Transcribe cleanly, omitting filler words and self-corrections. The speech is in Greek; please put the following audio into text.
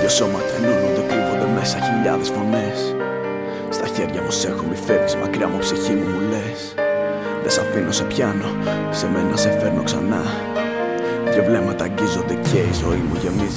Δύο σώματα ενώνονται, κρύβονται μέσα χιλιάδες φωνές. Στα χέρια μου σ' έχω, μη φεύγεις μακριά μου, ψυχή μου μου λες. Δεν σ' αφήνω, σε πιάνω, σε μένα σε φέρνω ξανά. Δυο βλέμματα αγγίζονται και η ζωή μου γεμίζει